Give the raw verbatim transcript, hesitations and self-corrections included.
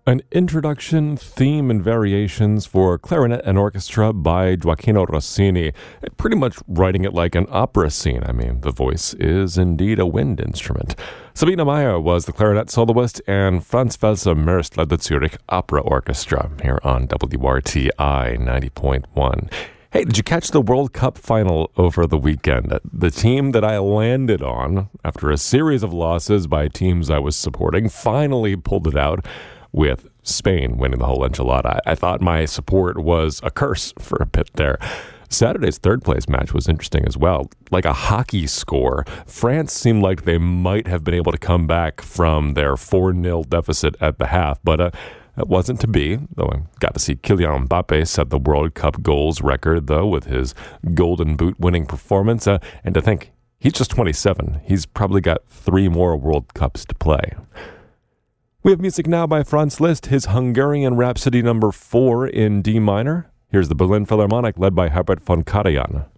An introduction, theme, and variations for clarinet and orchestra by Gioacchino Rossini, pretty much writing it like an opera scene. I mean, the voice is indeed a wind instrument. Sabine Meyer was the clarinet soloist, and Franz Welser Merst led the Zurich Opera Orchestra here on W R T I ninety point one. Hey, did you catch the World Cup final over the weekend? The team that I landed on, after a series of losses by teams I was supporting, finally pulled it out, with Spain winning the whole enchilada. I thought my support was a curse for a bit there. Saturday's third-place match was interesting as well. Like a hockey score, France seemed like they might have been able to come back from their four nil deficit at the half, but uh, it wasn't to be, though I got to see Kylian Mbappe set the World Cup goals record, though, with his Golden Boot-winning performance. Uh, and to think, he's just twenty-seven. He's probably got three more World Cups to play. We have music now by Franz Liszt, his Hungarian Rhapsody number four in D minor. Here's the Berlin Philharmonic led by Herbert von Karajan.